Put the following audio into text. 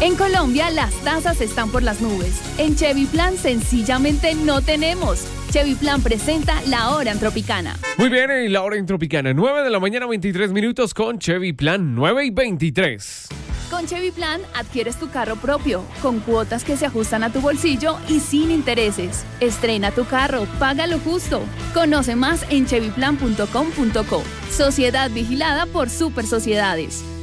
En Colombia las tasas están por las nubes. En Chevy Plan sencillamente no tenemos. Chevy Plan presenta La Hora en Tropicana. Muy bien, en La Hora en Tropicana, 9 de la mañana, 23 minutos con Chevy Plan 9:23. Con Chevy Plan adquieres tu carro propio, con cuotas que se ajustan a tu bolsillo y sin intereses. Estrena tu carro, paga lo justo. Conoce más en chevyplan.com.co. Sociedad vigilada por Super Sociedades.